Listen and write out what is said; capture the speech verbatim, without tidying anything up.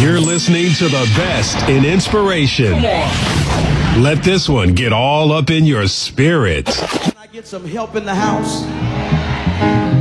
You're listening to the best in inspiration. Let this one get all up in your spirit. Can I get some help in the house?